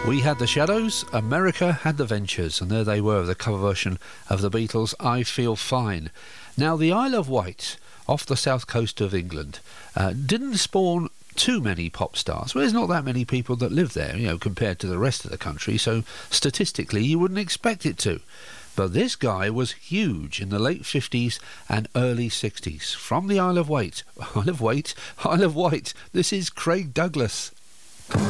We had the Shadows, America had the Ventures, and there they were, the cover version of the Beatles' I Feel Fine. Now, the Isle of Wight, off the south coast of England, didn't spawn too many pop stars. Well, there's not that many people that live there, compared to the rest of the country, so statistically you wouldn't expect it to. But this guy was huge in the late 50s and early 60s. From the Isle of Wight. Isle of Wight? Isle of Wight. This is Craig Douglas.